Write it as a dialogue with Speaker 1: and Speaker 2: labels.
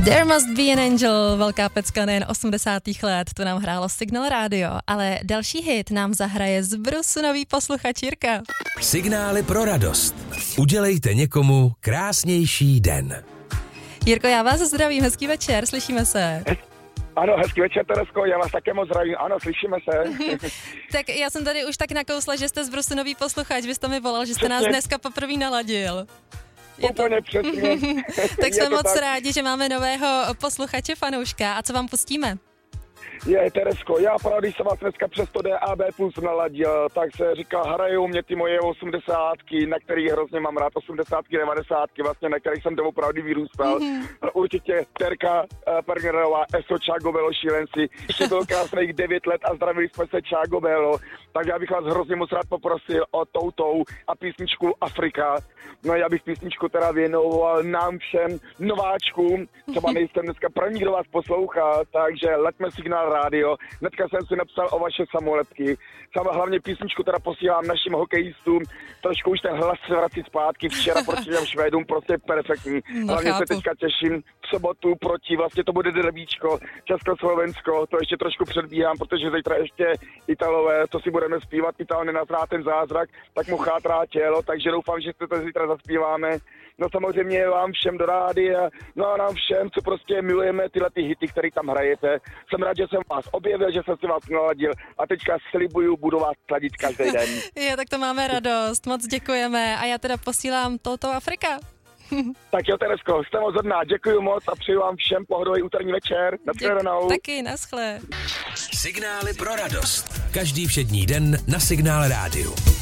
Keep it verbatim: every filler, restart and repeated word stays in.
Speaker 1: There Must Be an Angel, velká pecka nejen osmdesátých let, to nám hrálo Signál Radio, ale další hit nám zahraje zbrusunový posluchač Jirka.
Speaker 2: Signály pro radost. Udělejte někomu krásnější den.
Speaker 1: Jirko, já vás zdravím, hezký večer, slyšíme se.
Speaker 3: Ano, hezký večer, Teresko, já vás také moc zdravím, ano, slyšíme se.
Speaker 1: Tak já jsem tady už tak nakousla, že jste zbrusunový posluchač, vy jste mi volal, že jste nás dneska poprvé naladil.
Speaker 3: Je to... Úplně přesně.
Speaker 1: Tak jsme moc tak rádi, že máme nového posluchače, fanouška. A co vám pustíme?
Speaker 3: Je, Teresko, já právě, když jsem vás dneska přes to D A B plus naladil, tak se říká, hrajou mě ty moje osmdesátky, na kterých hrozně mám rád, osmdesátky, devadesátky, vlastně na kterých jsem doopravdy vyrůstal. Mm-hmm. Určitě Terka Pergerová, Eso Čágo Belo šílenci, ještě bylo krásných devět let a zdravili jsme se Čágo Belo, tak já bych vás hrozně moc rád poprosil o toutou a písničku Afrika. No já bych písničku teda věnoval nám všem nováčkům, třeba nejsem dneska první, kdo vás poslouchá, takže leďme Signál Radio. Hnedka jsem si napsal o vaše samolepky. Sama hlavně písničku teda posílám našim hokejistům. Trošku už ten hlas se vrací zpátky. Včera proti těm Švédům prostě perfektní. Hlavně se teďka těším v sobotu proti, vlastně to bude derbíčko, Česko-Slovensko. To ještě trošku předbíhám, protože zítra ještě Italové, to si budeme zpívat. Ital nenazná ten zázrak, tak mu chátrá tělo, takže doufám, že se to zítra zaspíváme. No samozřejmě vám všem do rádia, no a nám všem, co prostě milujeme tyhle ty hity, které tam hrajete. Jsem rád, že jsem vás objevil, že jsem si vás naladil a teďka slibuju, budu vás sladit každý den.
Speaker 1: Je, tak to máme radost, moc děkujeme a já teda posílám touto Afrika.
Speaker 3: Tak jo, Teresko, jste moc hodná, děkuju moc a přeju vám všem pohodový úterní večer. Nashledanou.
Speaker 1: Taky, naschle.
Speaker 2: Signály pro radost. Každý všední den na Signál Rádiu.